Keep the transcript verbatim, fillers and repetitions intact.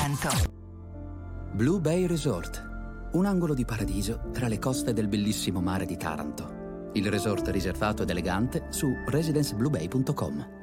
cento. Blue Bay Resort, un angolo di paradiso tra le coste del bellissimo mare di Taranto. Il resort riservato ed elegante su residenze blue bay punto com.